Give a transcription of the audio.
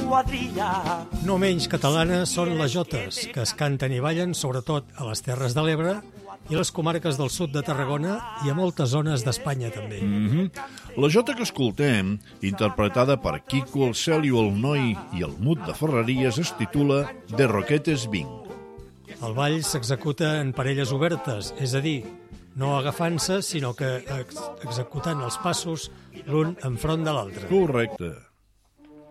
quadrilla. No menys catalanes són les jotes, que es canten i ballen sobretot a les Terres de l'Ebre i a les comarques del sud de Tarragona i a moltes zones d'Espanya també. La jota que escoltem, interpretada per Quico, el Celio, el Noi i el Mut de Ferreries, es titula De Roquetes Vinc. El ball s'executa en parelles obertes, és a dir, no agafant-se, sinó que executant els passos l'un enfront de l'altre. Correcte.